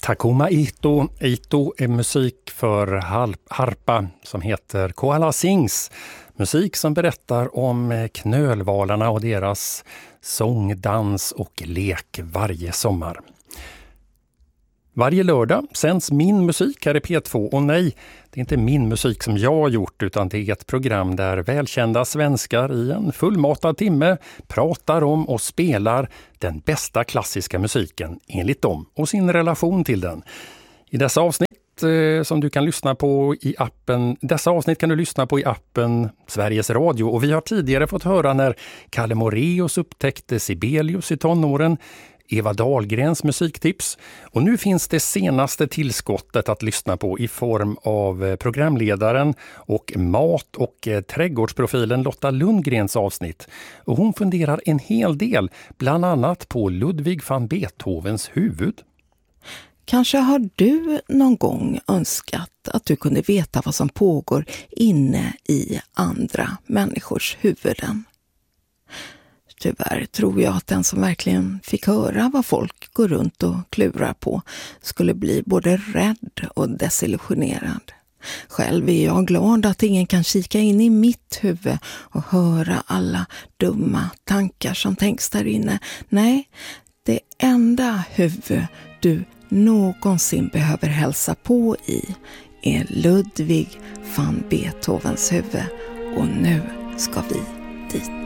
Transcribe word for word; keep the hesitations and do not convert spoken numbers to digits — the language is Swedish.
Takuma Ito. Ito är musik för harpa som heter Koala Sings. Musik som berättar om knölvalarna och deras sång, dans och lek varje sommar. Varje lördag sänds min musik här i P två, och nej, det är inte min musik som jag har gjort, utan det är ett program där välkända svenskar i en fullmatad timme pratar om och spelar den bästa klassiska musiken enligt dem och sin relation till den. I dessa avsnitt eh, som du kan lyssna på i appen, dessa avsnitt kan du lyssna på i appen Sveriges Radio, och vi har tidigare fått höra när Kalle Moraeus upptäckte Sibelius i tonåren, Eva Dahlgrens musiktips, och nu finns det senaste tillskottet att lyssna på i form av programledaren och mat- och trädgårdsprofilen Lotta Lundgrens avsnitt. Och hon funderar en hel del, bland annat på Ludwig van Beethovens huvud. Kanske har du någon gång önskat att du kunde veta vad som pågår inne i andra människors huvuden. Tyvärr tror jag att den som verkligen fick höra vad folk går runt och klurar på skulle bli både rädd och desillusionerad. Själv är jag glad att ingen kan kika in i mitt huvud och höra alla dumma tankar som tänks där inne. Nej, det enda huvud du någonsin behöver hälsa på i är Ludwig van Beethovens huvud, och nu ska vi dit.